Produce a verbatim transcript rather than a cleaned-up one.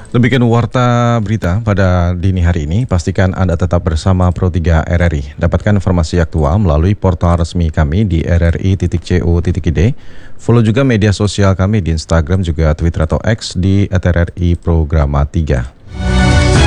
Demikian warta berita pada dini hari ini. Pastikan Anda tetap bersama Pro tiga R R I. Dapatkan informasi aktual melalui portal resmi kami di r r i titik co titik i d. Follow juga media sosial kami di Instagram juga Twitter atau X di at r r i programa tiga.